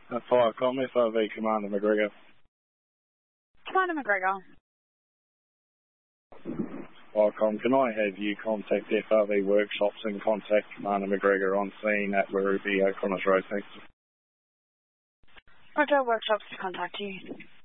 Firecom, FRV Commander McGregor. Commander McGregor. Firecom, can I have you contact FRV Workshops and contact Commander McGregor on scene at Werribee, O'Connors Road, thanks. Roger, Workshops to contact you.